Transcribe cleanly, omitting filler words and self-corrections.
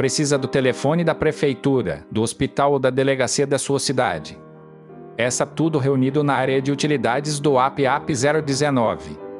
Precisa do telefone da prefeitura, do hospital ou da delegacia da sua cidade. Essa tudo reunido na área de utilidades do app 019.